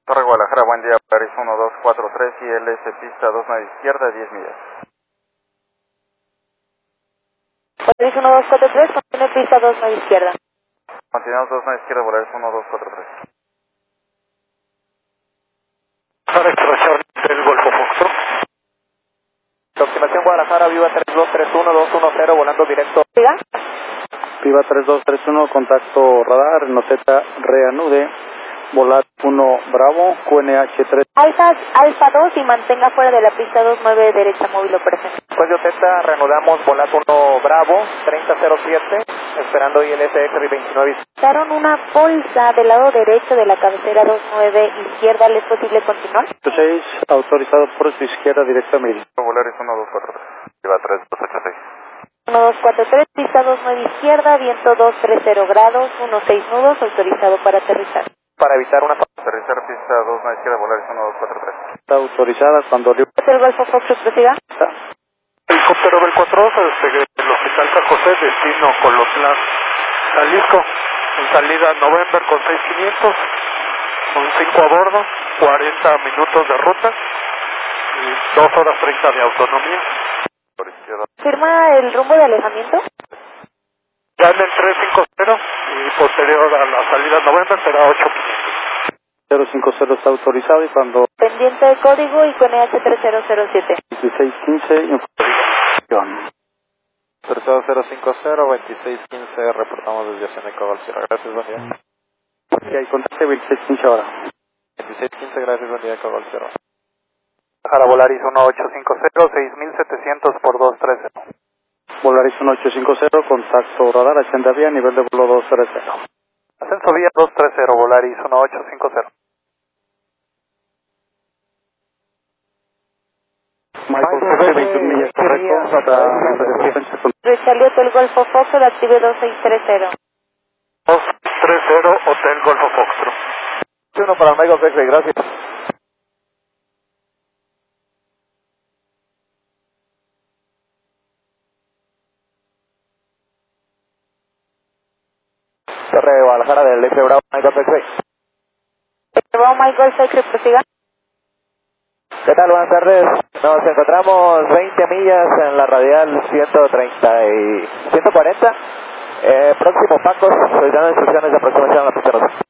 Torre Guadalajara, buen día, Polaris 1243 y LS pista 29 izquierda, 10 millas. Polaris 1243, contiene pista 29 izquierda. Continuamos 29 izquierda, Polaris 1243. Para extracción del Golfo Foxtrot. Aproximación Guadalajara, Viva 3231-210, volando directo. ¿Siga? Viva 3231, contacto radar, Noteta reanude, volar 1 Bravo, QNH3. Alfa 2 y mantenga fuera de la pista 29 derecha móvil operación. Cuello Teta, reanudamos, volar 1 Bravo, 3007, esperando ILS XR29. Usaron una bolsa del lado derecho de la cabecera 29 izquierda, ¿le es posible continuar? 6, autorizado por su izquierda, directo a 1000. Polaris 1243. Viva 3286. 1243, pista 29 izquierda, viento 230 grados, 16 nudos, autorizado para aterrizar. Para evitar una... Aterrizar pista 29 izquierda, Polaris 1243. Está autorizada cuando libre. ¿El Golfo Foxtrot prosiga? Helicóptero del 42 desde el Hospital San José, destino Colotlán, Jalisco, en salida November con 6500, con 5 a bordo, 40 minutos de ruta y 2 horas 30 de autonomía. Por izquierda. ¿Firma el rumbo de alejamiento? Ya en el 350 y posterior a la salida November será 8500. 050 está autorizado y cuando Pendiente de código y con EH3007. 1615, información. Tercero 050, 2615, reportamos desviación de Cobol Sierra. Gracias, buen día. Y ahí contacte 2615 ahora. 2615, gracias, buen día, Cobol Sierra. Para Volaris 1850, 6700 por 230. Volaris 1850, contacto radar, agenda vía, nivel de vuelo 230. Ascenso vía 230, Volaris 1850. Michael 21 millas, correcto, hasta Rechalioto el Golfo Foxtrot, active 2630. 230, Hotel Golfo Foxtrot. Uno para Michael Sexley, gracias. Torre Guadalajara del F Bravo, Michael Sexley. Bravo Michael Sexley, prosiga. ¿Qué tal? Buenas tardes. Nos encontramos 20 millas en la radial 130 y 140. Próximo Pacos, solicitando instrucciones de aproximación a la pista 2.